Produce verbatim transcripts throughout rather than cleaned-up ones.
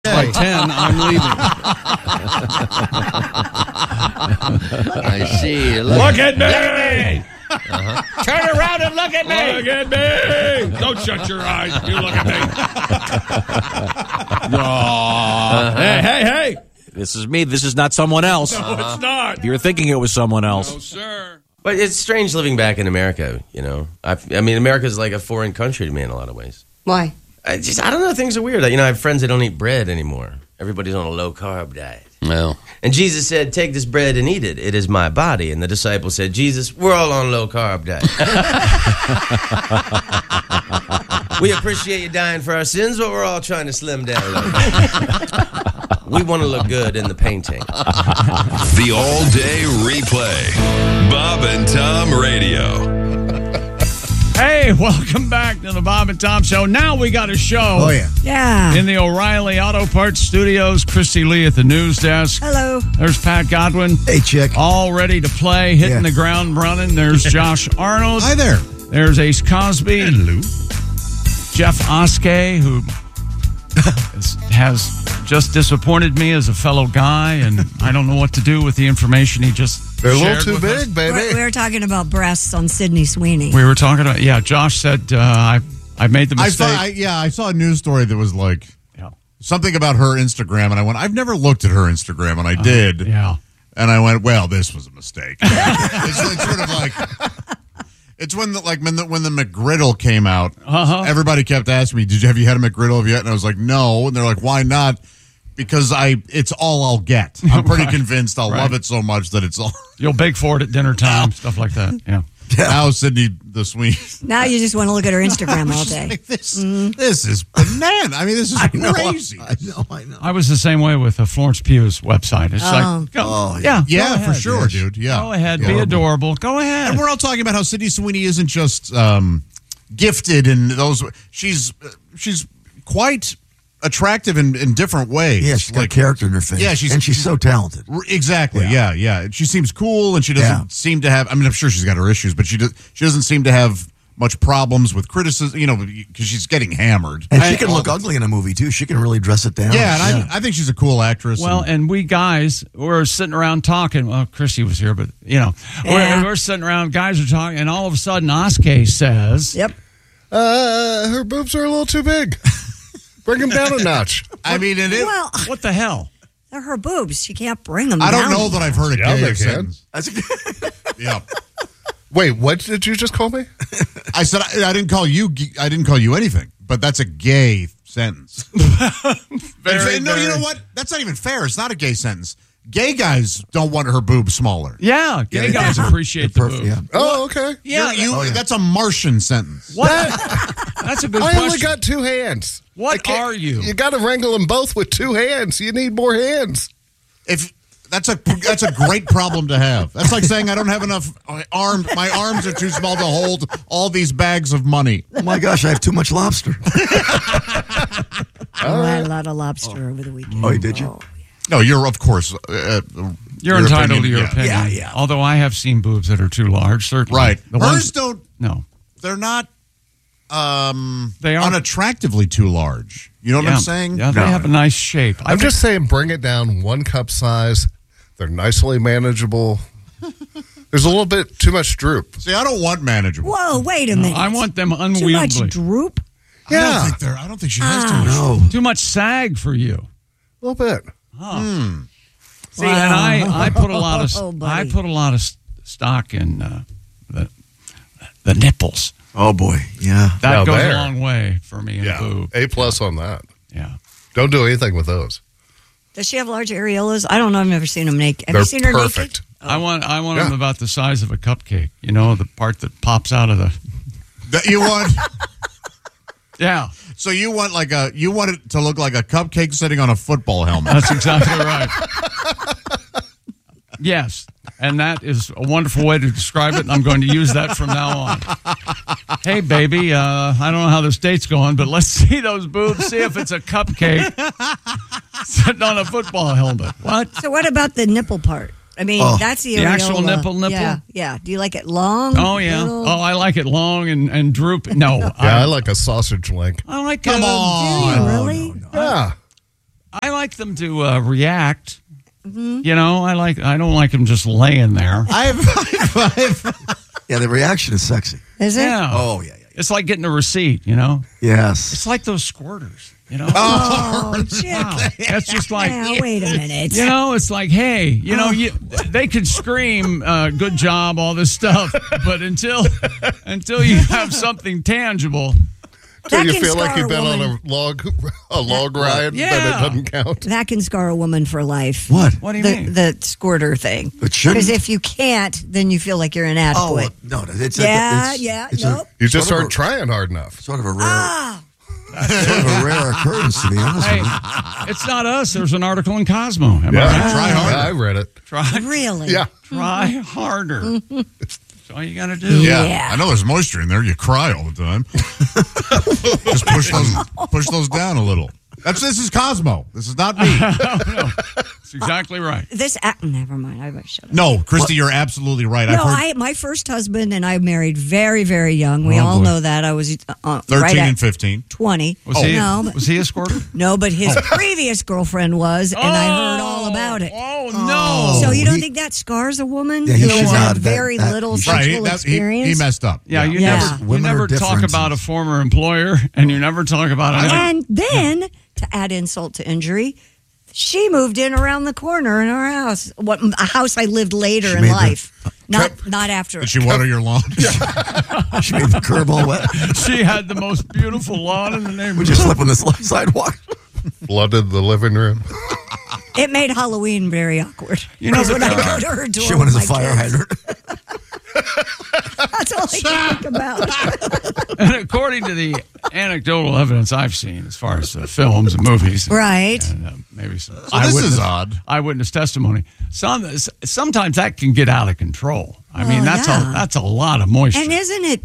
By ten, I'm leaving. I see. Look, look at me! Uh-huh. Turn around and look at me! Look at me! Don't shut your eyes. You look at me. Oh. Uh-huh. Hey, hey, hey! This is me. This is not someone else. No, uh-huh. it's not. You're thinking it was someone else. No, sir. But it's strange living back in America, you know. I, I mean, America's like a foreign country to me in a lot of ways. Why? I just, I don't know, things are weird. You know, I have friends that don't eat bread anymore. Everybody's on a low-carb diet. No. And Jesus said, take this bread and eat it. It is my body. And the disciples said, Jesus, we're all on low-carb diet. We appreciate you dying for our sins, but we're all trying to slim down a little bit. We want to look good in the painting. The all-day replay. Bob and Tom Radio. Hey, welcome back to the Bob and Tom Show. Now we got a show. Oh, yeah. Yeah. In the O'Reilly Auto Parts Studios. Christy Lee at the news desk. Hello. There's Pat Godwin. Hey, chick. All ready to play, hitting Yeah. the ground running. There's Josh Arnold. Hi there. There's Ace Cosby. Hello. Jeff Oskey, who is, has just disappointed me as a fellow guy, and I don't know what to do with the information he just They're a shared little too with us. big, baby. We're, we were talking about breasts on Sydney Sweeney. We were talking about, yeah, Josh said, uh, I I made the I mistake. saw, I, yeah, I saw a news story that was like yeah. something about her Instagram, and I went, I've never looked at her Instagram, and I Uh, did. Yeah. And I went, well, this was a mistake. it's, it's sort of like, it's when the, like when the, when the McGriddle came out, Uh-huh. everybody kept asking me, did you have you had a McGriddle yet? And I was like, no. And they're like, why not? Because I, it's all I'll get. I'm pretty Right. convinced I'll Right. love it so much that it's all. You'll bake for it at dinner time, stuff like that. Yeah. Now Sydney the Sweeney. Now you just want to look at her Instagram all day. Like, this, this is banana. I mean, this is I know, crazy. I know, I know. I was the same way with uh, Florence Pugh's website. It's Oh. like, go, Oh, yeah, Yeah, go for ahead. sure, dude. Yeah. Go ahead, Yeah. be adorable. Go ahead. And we're all talking about how Sydney Sweeney isn't just um, gifted in those. She's she's quite attractive in, in different ways. Yeah, she's got Like, character in her face. Yeah, she's and she's so talented. r- exactly. Yeah. yeah, She seems cool, and she doesn't Yeah. seem to have. I mean, I'm sure she's got her issues, but she does. She doesn't seem to have much problems with criticism. You know, because she's getting hammered. And I- she can all look the- ly in a movie, too. She can really dress it down. Yeah, and I, I think she's a cool actress. Well, and, and we guys were sitting around talking. Well, Chrissy was here, but, you know, Yeah. we're, we're sitting around, guys are talking, and all of a sudden, Oskey says, Yep. Uh, her boobs are a little too big. Bring them down a notch. I mean, and it, Well, what the hell? they're her boobs. She can't bring them I don't down. know that I've heard a Yeah, gay they can. sentence. That's a, Yeah. Wait, what did you just call me? I said I, I didn't call you. g- I didn't call you anything, but that's a gay sentence. Very, no, you very- know what? That's not even fair. It's not a gay sentence. Gay guys don't want her boobs smaller. Yeah, gay Yeah, guys yeah. appreciate the perfect, boob. yeah. Oh, okay. Yeah, You're- you, Oh, yeah. that's a Martian sentence. what? That's a good I question. only got two hands. What I can't- are you? You got to wrangle them both with two hands. You need more hands. If that's a that's a great problem to have. That's like saying I don't have enough arms. My arms are too small to hold all these bags of money. oh, my gosh, I have too much lobster. Oh, I had a lot of lobster over the weekend. Oh, did you? Oh. No, you're of course. Uh, You're your entitled opinion, to your yeah. opinion. Yeah, yeah. Although I have seen boobs that are too large, certainly. Right. The Hers ones, don't. no. They're not. Um, They are- unattractively too large. You know what yeah. I'm saying? Yeah, they No. have a nice shape. I I'm think- just saying, bring it down one cup size. They're nicely manageable. There's a little bit too much droop. See, I don't want manageable. Whoa, wait a minute. I want them Too unwieldy. much droop? I don't Yeah. think they're. I don't think she has too Ah. much. No. Too much sag for you. A little bit. See, and I, I put a lot of Oh, I buddy. put a lot of s- stock in uh, the the nipples. Oh, boy. Yeah. That Now goes there. a long way for me in Yeah. boob. A plus on that. Yeah. Don't do anything with those. Does she have large areolas? I don't know. I've never seen them naked. Have They're you seen her perfect. naked? I want I want Yeah. them about the size of a cupcake. You know, the part that pops out of the. That you want. Yeah, So you want like a you want it to look like a cupcake sitting on a football helmet. that's exactly right. Yes, and that is a wonderful way to describe it, and I'm going to use that from now on. Hey, baby, uh, I don't know how this date's going, but let's see those boobs, see if it's a cupcake sitting on a football helmet. What? So what about the nipple part? I mean, Oh. that's the The actual areola. nipple nipple? Yeah, yeah. Do you like it long? Oh, yeah. little? Oh, I like it long and, and droop. No, Yeah, I, I, like a sausage link. I like Come uh, on. Do you really? Yeah. like them to uh, react. Mm-hmm. You know, I like. I don't like them just laying there. I've, I've, I've Yeah, the reaction is sexy. Is it? Yeah. Oh, yeah, yeah. It's like getting a receipt. You know. Yes. It's like those squirters. You know. Oh, Chick. Wow. That's just like. Now, wait a minute. You know, it's like, hey, you know, you, they could scream, uh, "Good job," all this stuff, but until until you have something tangible, Do That you can feel like scar you've a been on woman. a log a log ride, Yeah. then it doesn't count? That can scar a woman for life. What? what do you The, mean? the squirter thing. It shouldn't. Because if you can't, then you feel like you're Oh, inadequate. no. It's a, Yeah, it's, yeah, It's nope. You just sort of aren't trying hard enough. a, sort of a rare, Ah, sort of a rare occurrence, to be honest Hey, with you. it's not us. There's an article in Cosmo. Am Yeah, I right? Try harder. Yeah, I read it. Try, really? Yeah. try harder. That's all you got to do. Yeah. Yeah. I know there's moisture in there. You cry all the time. Just push those push those down a little. That's this is Cosmo. This is not me. That's exactly right. This, uh, never mind. I better shut up. No, Christy, you're absolutely right. No, I've heard I my first husband and I married very, very young. We Oh, all boy. know that. I was uh, thirteen right at and fifteen. twenty. Was he? No, but, Was he a squirter? no, but his previous girlfriend was, and I heard all about it. Oh no! So you don't he- think that scars a woman Yeah, he who should has not. had That- very that- little he should- Right, sexual that- he, experience? he messed up. yeah, you Yeah. never, you Women never are talk different. about a former employer, and you never talk about anything. And then, to add insult to injury, she moved in around the corner in our house. What a house I lived later She in made the- life, not not after. Did she water your lawn? She made the curb all wet. She had the most beautiful lawn in the We neighborhood. just slept on this sidewalk. Flooded the living room. It made Halloween very awkward. You know, Because when but I there go are- to her door, She went as a with my fire kids, hydrant. That's all I can think about. And according to the anecdotal evidence I've seen, as far as uh, films and movies, Right. and uh, maybe some this eyewitness, is odd. eyewitness testimony, some sometimes that can get out of control. I mean, Oh, that's yeah. a that's a lot of moisture. And isn't it?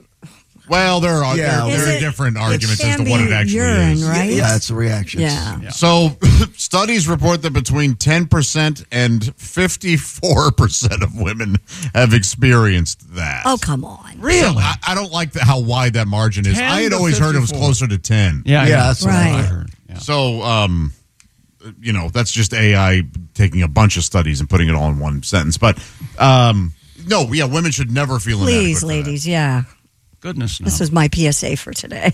Well, there are Yeah, there, Is there are it- different arguments it as can to what be it actually urine, is. right? Yeah, it's a reaction. Yeah. So, studies report that between ten percent and fifty-four percent of women have experienced that. Oh, come on. really? I, I don't like the, how wide that margin is. ten I had to always heard it was fifty-four. closer to ten. yeah, Yeah, that's what Right. I heard. Yeah. So, um, you know, that's just A I taking a bunch of studies and putting it all in one sentence. But, um, no, yeah, women should never feel Please, inadequate for that. ladies. Yeah. Goodness, no. This is my P S A for today.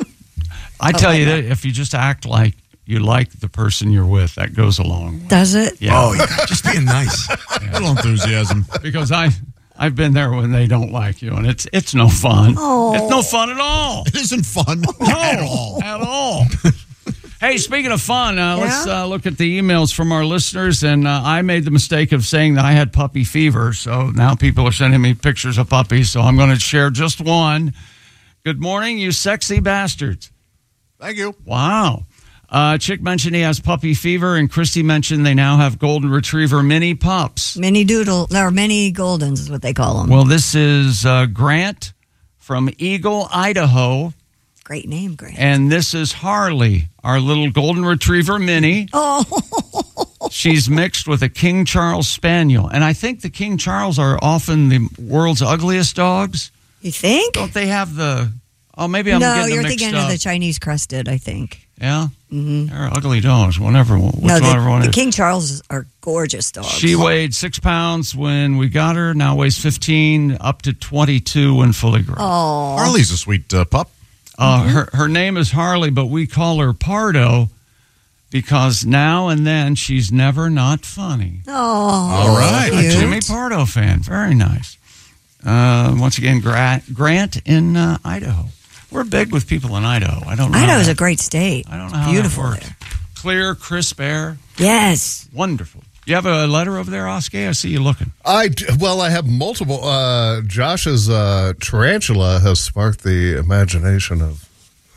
I tell you that if you just act like you like the person you're with, that goes a long way. Does it? Yeah. Oh, yeah. Just being nice. A little enthusiasm. Because I I've been there when they don't like you, and it's it's no fun. Oh. It's no fun at all. It isn't fun at all. At all. Hey, speaking of fun, uh, let's Yeah? uh, look at the emails from our listeners. And uh, I made the mistake of saying that I had puppy fever, so now people are sending me pictures of puppies. So I'm going to share just one. Good morning, you sexy bastards. Thank you. Wow. Uh, Chick mentioned he has puppy fever, and Christy mentioned they now have golden retriever mini pups. Mini doodle, or mini goldens is what they call them. Well, this is uh, Grant from Eagle, Idaho, Great name, Grant. and this is Harley, our little golden retriever mini. Oh, She's mixed with a King Charles Spaniel, and I think the King Charles are often the world's ugliest dogs. you think? Don't they have the? Oh, maybe I'm no, getting them you're mixed thinking up. of the Chinese crested, I think. Yeah, mm-hmm. They're ugly dogs. Whatever, which no, the, one the is. King Charles are gorgeous dogs. She weighed six pounds when we got her. Now weighs fifteen, up to twenty-two when fully grown. Oh, Harley's a sweet uh, pup. Uh, her her name is Harley, but we call her Pardo because now and then she's never not funny. oh, All right. A cute. Jimmy Pardo fan, very nice. Uh, once again, Gra- Grant in uh, Idaho. We're big with people in Idaho. I don't know. how Idaho's a that- great state. I don't know how Beautiful that works. there. Clear, crisp air, Yes. wonderful. You have a letter over there, Oscar? I see you looking. I d- well, I have multiple. Uh, Josh's uh, tarantula has sparked the imagination of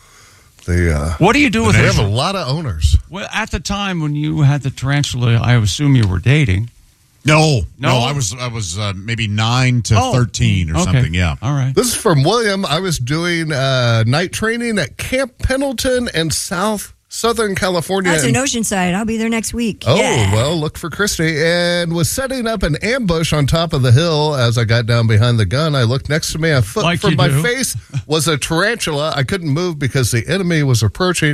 the. Uh, What do you do with they it? have a lot of owners. Well, at the time when you had the tarantula, I assume you were dating. No, No? no, I was I was uh, maybe nine to Oh. thirteen or Okay. something. Yeah. All right. This is from William. I was doing uh, night training at Camp Pendleton in South Southern California. That's in and- Oceanside. I'll be there next week. Oh, yeah. well, look for Christy. And was setting up an ambush on top of the hill. As I got down behind the gun, I looked next to me. A foot Like from you my do. face was a tarantula. I couldn't move because the enemy was approaching.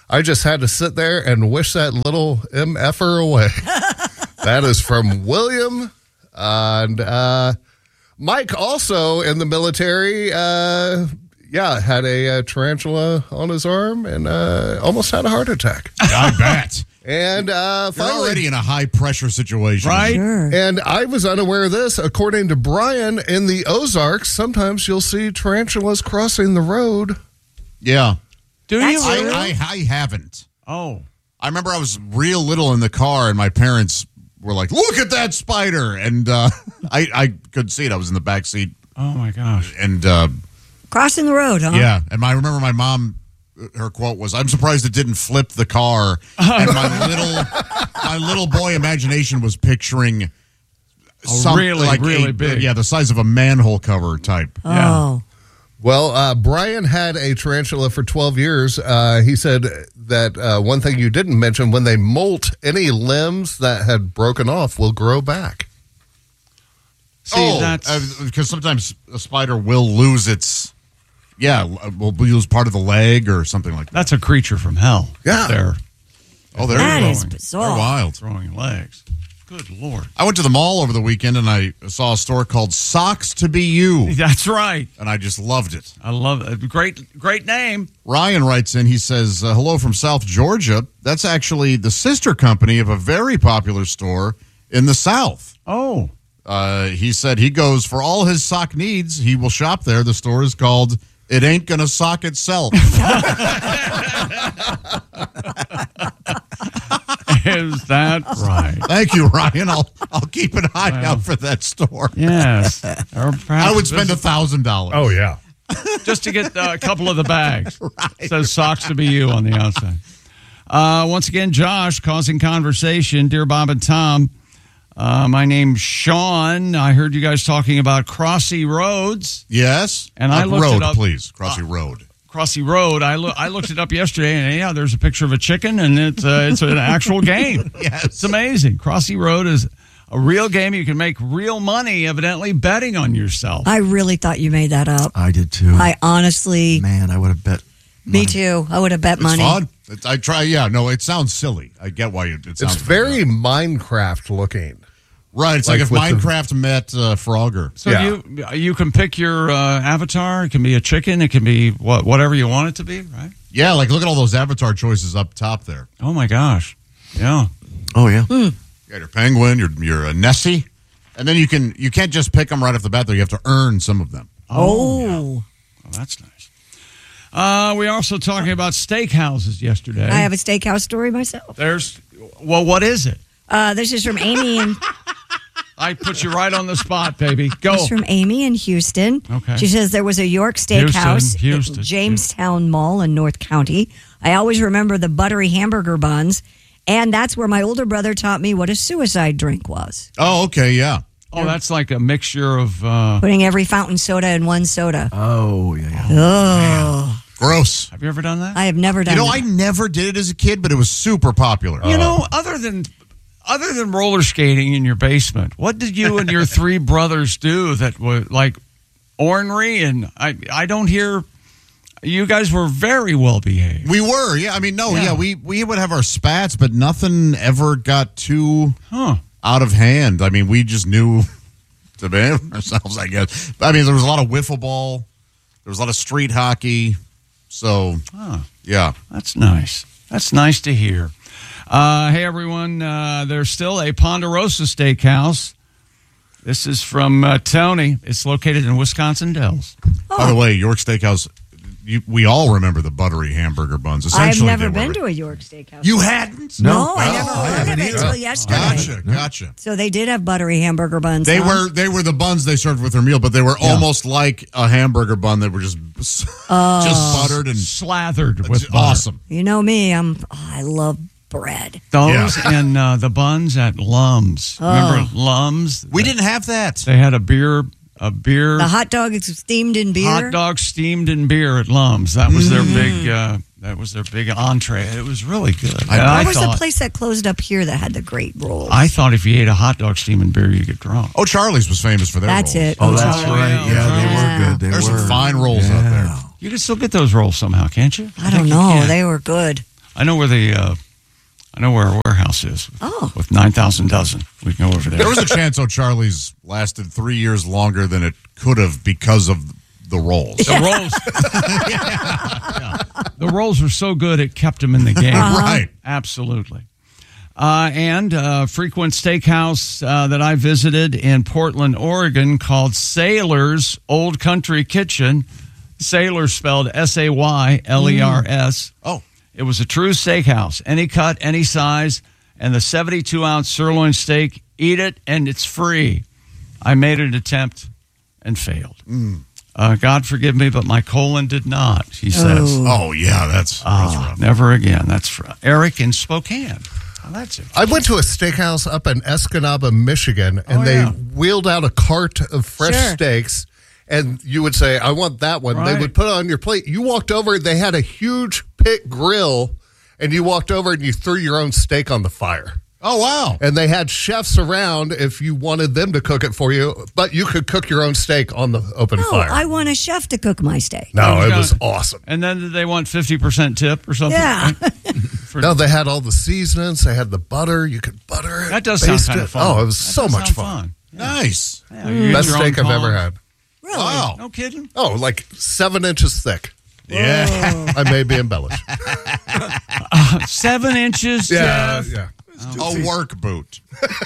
I just had to sit there and wish that little M F-er away. That is from William. And uh, Mike, also in the military, uh, yeah, had a, a tarantula on his arm and uh, almost had a heart attack. I bet. And uh, You're finally, already in a high pressure situation. Right? Sure. and I was unaware of this. According to Brian, in the Ozarks, sometimes you'll see tarantulas crossing the road. Yeah. Do That's you? true. I, I, I haven't. Oh. I remember I was real little in the car, and my parents were like, "Look at that spider!" And uh, I, I couldn't see it. I was in the back seat, Oh, my gosh. and uh, Crossing the road, huh? yeah. And my, I remember my mom. Her quote was, "I'm surprised it didn't flip the car." And my little, my little boy imagination was picturing some really, like really a- big. yeah, the size of a manhole cover type. Oh. Well, uh, Brian had a tarantula for twelve years. Uh, he said that uh, one thing you didn't mention, when they molt, any limbs that had broken off will grow back. See, oh, that's. because sometimes a spider will lose its, yeah, will lose part of the leg or something like that. That's a creature from hell. Yeah. They're Oh, they're That is growing. bizarre. They're wild. throwing legs. Good Lord. I went to the mall over the weekend and I saw a store called Socks to Be You, That's right. and I just loved it. I love it. Great, great name. Ryan writes in, he says, uh, hello from South Georgia. That's actually the sister company of a very popular store in the South. Oh. Uh, he said he goes for all his sock needs. He will shop there. The store is called It Ain't Gonna Sock Itself. Is that right? Thank you, Ryan. I'll I'll keep an eye out for that store. Yes. Or perhaps I would spend a visit- thousand dollars. Oh, yeah. just to get uh, a couple of the bags. It says socks to be you on the outside. Uh, once again, Josh causing conversation. Dear Bob and Tom, uh, my name's Sean. I heard you guys talking about Crossy Roads. Yes, And like I looked road, it up- please, Crossy Road. Crossy Road. I, lo- I looked it up yesterday, and yeah, there's a picture of a chicken, and it's uh, it's an actual game. Yes. It's amazing. Crossy Road is a real game. You can make real money, evidently, betting on yourself. I really thought you made that up. I did too. I honestly, Man, I would have bet. me too. I would have bet It's money. fun. It, I try. Yeah, no, it sounds silly. I get why you, it sounds It's very Minecraft looking. right. It's like like, if with the- Minecraft met uh, Frogger. So Yeah. you you can pick your uh, avatar. It can be a chicken. It can be what whatever you want it to be, right? Yeah, like look at all those avatar choices up top there. Oh my gosh, yeah. Oh, yeah. You got your penguin, your your uh, Nessie, and then you can you can't just pick them right off the bat. Though you have to earn some of them. Oh. Well, that's nice. Uh, we also talking about steakhouses yesterday. I have a steakhouse story myself. There's well, what is it? Uh, this is from Amy and I put you right on the spot, baby. Go. this is from Amy in Houston. Okay. She says there was a York Steakhouse Houston, Houston. at Jamestown Mall in North County. I always remember the buttery hamburger buns, and that's where my older brother taught me what a suicide drink was. Oh, okay, yeah. Oh, that's like a mixture of. Uh, Putting every fountain soda in one soda. Oh, yeah. yeah. Oh, Gross. have you ever done that? I have never done You know, I that. never did it as a kid, but it was super popular. You know, other than other than roller skating in your basement, what did you and your three brothers do that was like ornery? And I, I don't hear. You guys were very well behaved. We were, yeah. I mean, no, Yeah. yeah. we we would have our spats, but nothing ever got too Huh. out of hand. I mean, we just knew to behave ourselves, I guess. I mean, there was a lot of wiffle ball, there was a lot of street hockey. So, Huh. yeah. That's nice. That's nice to hear. Uh, hey, everyone. Uh, there's still a Ponderosa Steakhouse. This is from uh, Tony. It's located in Wisconsin Dells. By the way, York Steakhouse, you, we all remember the buttery hamburger buns. I've Essentially, never they been were, to a York Steakhouse. You hadn't? No, I No, never I heard of haven't it either. until yesterday. Gotcha, gotcha. So they did have buttery hamburger buns. They huh? were they were the buns they served with their meal, but they were almost like a hamburger bun. They were just just buttered and Slathered with butter. awesome. You know me. I'm. Oh, I love bread. Those and uh, the buns at Lums. Remember Lums? We didn't have that. They had a beer, a beer, The hot dog is steamed in beer. hot dog steamed in beer at Lums. That was their Mm. big. Uh, that was their big entree. It was really good. I- And Where I What was thought, the place that closed up here that had the great rolls? I thought if you ate a hot dog steamed in beer, you get drunk. Oh, Charlie's was famous for their That's rolls. it. Oh, that's Oh, right. yeah. Yeah, they Yeah. were good. They There's were. some fine rolls out there. You can still get those rolls somehow, can't you? I don't think you know. can. They were good. I know where the uh, I know where our warehouse is. Oh. With nine thousand dozen. We can go over there. There was a chance O'Charlie's lasted three years longer than it could have because of the rolls. The rolls. Yeah. The rolls were so good it kept them in the game. Uh-huh. Right. Absolutely. Uh, and a frequent steakhouse uh, that I visited in Portland, Oregon called Sailor's Old Country Kitchen. Sailor spelled S A Y L E R S. Oh. It was a true steakhouse. Any cut, any size, and the seventy-two ounce sirloin steak, eat it, and it's free. I made an attempt and failed. Mm. Uh, God forgive me, but my colon did not, he says. Oh, oh yeah, that's, that's Ah, rough. never again. That's for Eric in Spokane. Oh, that's it. I went to a steakhouse up in Escanaba, Michigan, and Oh, they yeah. wheeled out a cart of fresh Sure. steaks. And you would say, I want that one. They Right. would put it on your plate. You walked over, they had a huge pit grill, and you walked over and you threw your own steak on the fire. Oh, wow. And they had chefs around if you wanted them to cook it for you, but you could cook your own steak on the open No, fire. I want a chef to cook my steak. no, You it got was it. awesome. And then did they want fifty percent tip or something? Yeah. For- No, they had all the seasonings. They had the butter. You could butter it. that does sound baste kind it. of fun. Oh, it was That so does much sound fun. Nice. Yeah, you get Best your own steak I've tongs. ever had. Really? Wow. No kidding? Oh, like seven inches thick. Yeah. I may be embellished. Seven inches, Yeah, Jeff. yeah. A work boot.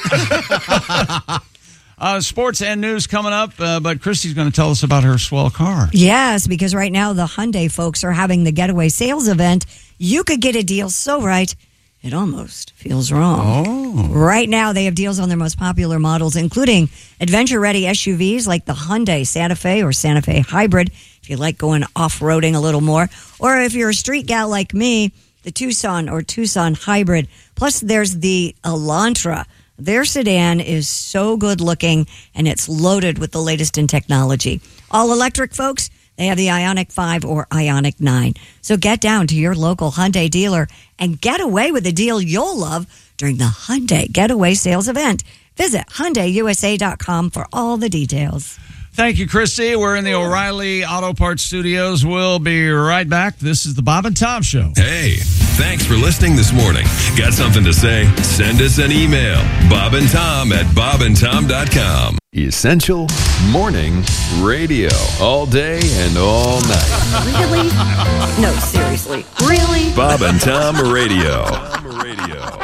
Uh, sports and news coming up, uh, but Christy's going to tell us about her swell car. Yes, because right now the Hyundai folks are having the Getaway Sales event. You could get a deal so right, it almost feels wrong. Oh. Right now they have deals on their most popular models, including adventure-ready S U Vs like the Hyundai Santa Fe or Santa Fe Hybrid, if you like going off-roading a little more. Or if you're a street gal like me, the Tucson or Tucson Hybrid. Plus there's the Elantra. Their sedan is so good looking, and it's loaded with the latest in technology. All electric folks, they have the Ioniq five or Ioniq nine. So get down to your local Hyundai dealer and get away with a deal you'll love during the Hyundai Getaway Sales event. Visit Hyundai U S A dot com for all the details. Thank you, Christy. We're in the O'Reilly Auto Parts Studios. We'll be right back. This is the Bob and Tom Show. Hey, thanks for listening this morning. Got something to say? Send us an email. Bob and Tom at bob and tom dot com. Essential Morning Radio. All day and all night. Really? No, seriously. Really? Bob and Tom Radio. Radio.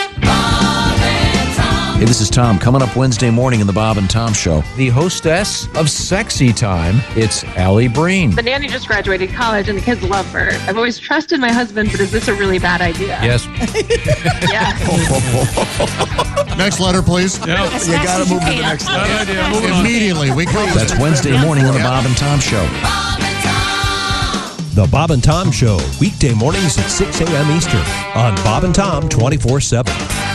Hey, this is Tom. Coming up Wednesday morning in the Bob and Tom Show. The hostess of Sexy Time, it's Allie Breen. The nanny just graduated college and the kids love her. I've always trusted my husband, but is this a really bad idea? Yes. Yeah. Next letter, please. Yeah. You got to move to the next Good idea. Moving on. Immediately. We close. That's Wednesday morning in the Bob and Tom Show. The Bob and Tom Show, weekday mornings at six a.m. Eastern on Bob and Tom twenty-four seven.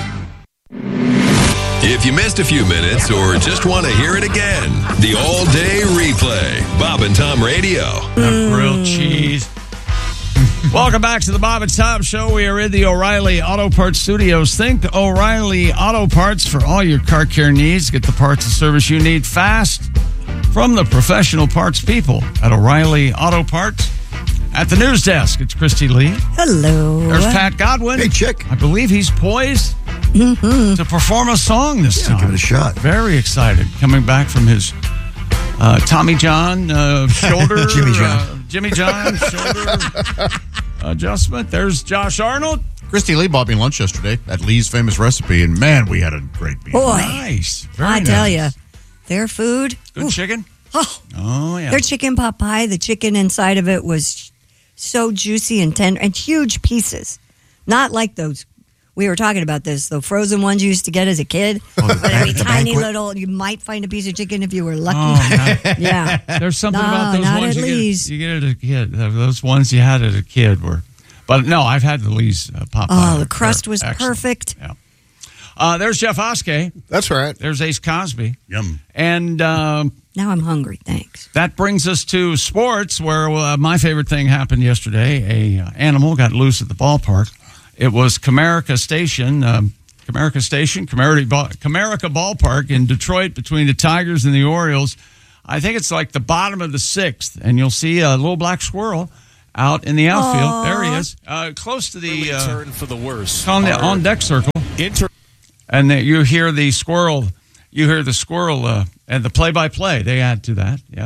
If you missed a few minutes or just want to hear it again, the all-day replay. Bob and Tom Radio. That grilled cheese. Welcome back to the Bob and Tom Show. We are in the O'Reilly Auto Parts Studios. Think O'Reilly Auto Parts for all your car care needs. Get the parts and service you need fast from the professional parts people at O'Reilly Auto Parts. At the news desk, it's Christy Lee. Hello. There's Pat Godwin. Hey, chick. I believe he's poised to perform a song this time. give it a shot. Very excited. Coming back from his uh, Tommy John uh, shoulder. Jimmy John. Uh, Jimmy John shoulder adjustment. There's Josh Arnold. Christy Lee bought me lunch yesterday at Lee's Famous Recipe, and man, we had a great meal. Boy, Nice. Very I tell you, nice. their food. Good ooh, chicken? Oh, Oh, yeah. their chicken pot pie, the chicken inside of it was so juicy and tender and huge pieces. Not like those, we were talking about this, the frozen ones you used to get as a kid. Oh, the but ban- every the tiny banquet? little, you might find a piece of chicken if you were lucky. Oh, no. Yeah. There's something No, about those not ones at you Lee's. get, you get as a kid. Those ones you had as a kid were. But no, I've had the Lee's uh, pop. Oh, the crust was Excellent. perfect. Yeah. Uh, there's Jeff Oskey. That's right. There's Ace Cosby. Yum. And um, Now I'm hungry, thanks. that brings us to sports, where uh, my favorite thing happened yesterday. A uh, animal got loose at the ballpark. It was Comerica Station, um, Comerica Station, Comerica, Ball, Comerica Ballpark in Detroit between the Tigers and the Orioles. I think it's like the bottom of the sixth, and you'll see a little black squirrel out in the outfield. Aww. There he is, uh, close to the uh, turn for the worse on the on deck circle. Inter- and the, you hear the squirrel. You hear the squirrel uh, and the play-by-play. They add to that. Yep.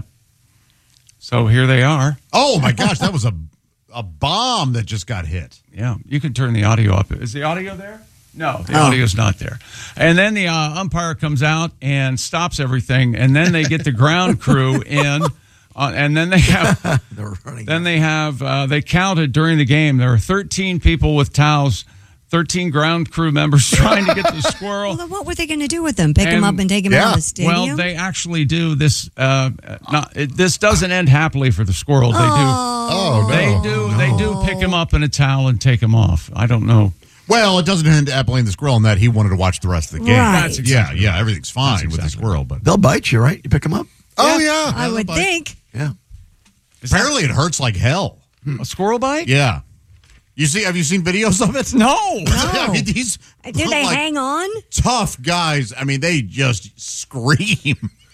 So here they are. Oh my gosh, that was a a bomb that just got hit. Yeah, you can turn the audio up. Is the audio there? No, the Oh. audio's not there. And then the uh, umpire comes out and stops everything, and then they get the ground crew in, uh, and then they have, They're running. then they have, uh, they counted during the game. There were thirteen people with towels, thirteen ground crew members trying to get the squirrel. Well, then what were they going to do with them? Pick him And- up and take him yeah. out of the stadium? Well, they actually do this. Uh, not, it, this doesn't end happily for the squirrel. They Oh, do. no. They do. They do pick him up in a towel and take him off. I don't know. Well, it doesn't end up playing the squirrel in that he wanted to watch the rest of the game. Right. That's exactly yeah, yeah, everything's fine That's with the exactly squirrel, but They'll bite you, right? You pick them up. Oh, yeah. I would bite. think. Yeah. Is that apparently it hurts like hell. a squirrel bite? Yeah. You see? Have you seen videos of it? No. I mean, these Did they like, hang on? tough guys. I mean, they just scream.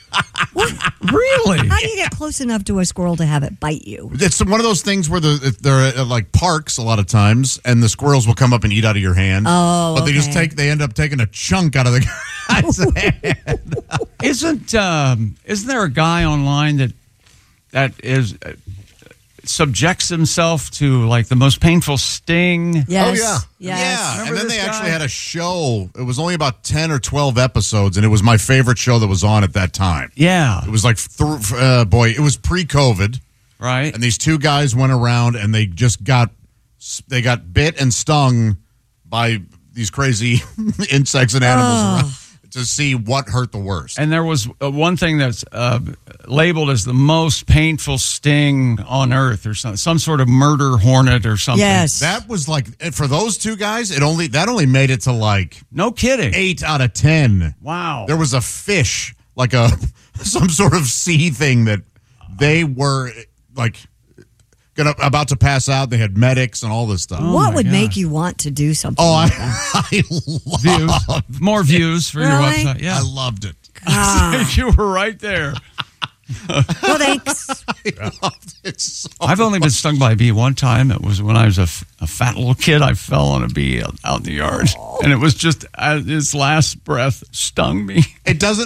Really? How do you get close enough to a squirrel to have it bite you? It's one of those things where the if they're at like parks a lot of times, and the squirrels will come up and eat out of your hand. Oh, but they just okay. take they end up taking a chunk out of the guy's hand. Isn't um, isn't there a guy online that that is uh, subjects himself to like the most painful sting? Yes. yeah. Yes. Yeah, Remember and then this they actually guy? had a show. It was only about ten or twelve episodes, and it was my favorite show that was on at that time. Yeah. It was like, th- uh, boy, it was pre-COVID, Right. and these two guys went around and they just got they got bit and stung by these crazy insects and animals Oh. around to see what hurt the worst. And there was uh, one thing that's uh, labeled as the most painful sting on earth, or some some sort of murder hornet or something. Yes. That was like for those two guys. It only that only made it to like No kidding. eight out of ten. Wow. There was a fish, like a some sort of sea thing that they were like gonna about to pass out. They had medics and all this stuff. Oh what my would make gosh. you want to do something Oh, like I, that? I Views. loved More views for your Really? website. Yeah. I loved it. Ah. You were right there. Well, thanks. I loved it so I've only been stung by a bee one time. It was when I was a, f- a fat little kid. I fell on a bee out out in the yard, and it was just uh, his last breath stung me It doesn't.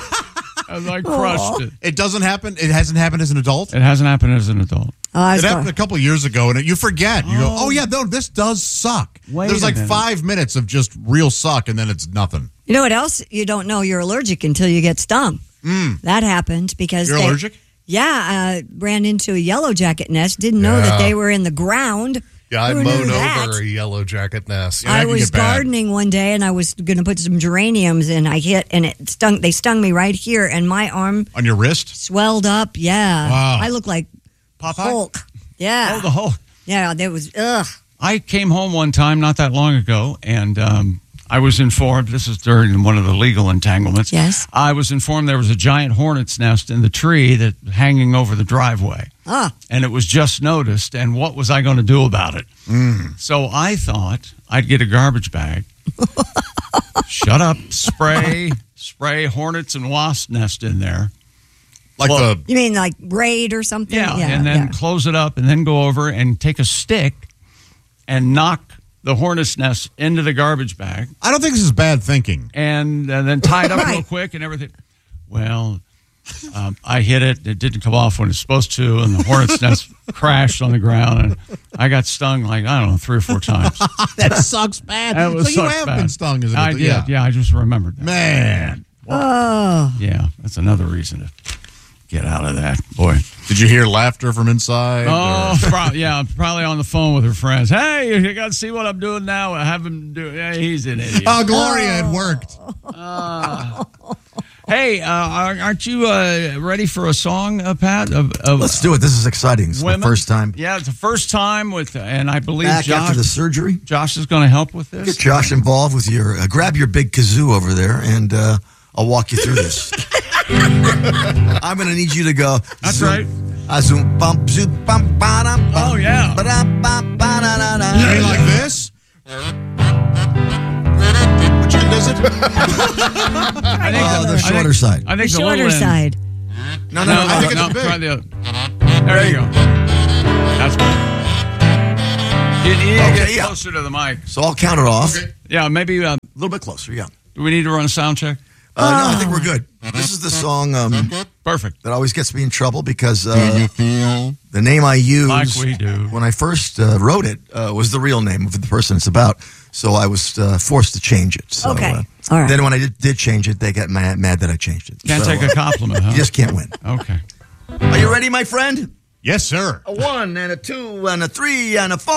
as I crushed it. It doesn't happen. It hasn't happened as an adult. It hasn't happened as an adult. Oh, I was It going- happened a couple of years ago, and it, you forget. You go, "Oh yeah, no, this does suck." Wait There's a like minute. five minutes of just real suck, and then it's nothing. You know what else? You don't know you're allergic until you get stung. That happened because You're they- allergic? Yeah, uh, ran into a yellow jacket nest. Didn't know that Yeah. they were in the ground. Yeah, I Who mowed knew that? over a yellow jacket nest. Yeah, that I can was get bad. gardening one day and I was going to put some geraniums and I hit and it stung. They stung me right here and my arm On your wrist? swelled up. Yeah, Wow. I look like Popeye? Hulk. Yeah, Oh, the whole. yeah. There was ugh. I came home one time not that long ago, and um, I was informed. This is during one of the legal entanglements. Yes. I was informed there was a giant hornet's nest in the tree that hanging over the driveway, Ah, and it was just noticed. And what was I going to do about it? So I thought I'd get a garbage bag. Shut up! Spray, spray hornets and wasp nest in there. Like Well, the you mean like braid or something? Yeah, and then yeah. close it up, and then go over and take a stick and knock the hornet's nest into the garbage bag, I don't think this is bad thinking. and, and then tie it up real Right. quick and everything. Well, um, I hit it. It didn't come off when it's supposed to, and the hornet's nest crashed on the ground, and I got stung like, I don't know, three or four times. That sucks bad. That was so you sucks have bad. been stung, isn't it? I did, yeah. I just remembered that. Man. Oh, Yeah, that's another reason to get out of that. Boy. Did you hear laughter from inside? Oh, or- pro- yeah, probably on the phone with her friends. Hey, you got to see what I'm doing now. I have him do. Yeah, he's an idiot. Oh, Gloria, it worked. Hey, uh, aren't you uh, ready for a song, uh, Pat? Of, of Let's do it. This is exciting. It's women? the first time Yeah, it's the first time with, and I believe back Josh. after the surgery. Josh is going to help with this. Get Josh involved with your, uh, grab your big kazoo over there, and uh, I'll walk you through this. I'm going to need you to go. That's zoom, right. Uh, zoom, bump, zoom, bump, ba-dum, bump, Oh, yeah. ba-dum, bum, ba-da-da-da. You mean like this? Which end is it? I think Oh, the, the I shorter think- side. I the think the shorter little end. side. No, No, no, no. no, I think no, it's big. try the other. There you go. That's good. You need to Okay, get yeah. closer to the mic. So I'll count it off. Yeah, maybe uh, A little bit closer, yeah. do we need to run a sound check? Uh, no, I think we're good. This is the song um, Perfect. that always gets me in trouble because uh, the name I use Like we do. when I first uh, wrote it uh, was the real name of the person it's about. So I was uh, forced to change it. So, Okay. uh, All right. Then when I did, did change it, they got mad, mad that I changed it. Can't So, take a uh, compliment, huh? You just can't win. Okay. Are you ready, my friend? Yes, sir. A one and a two and a three and a four.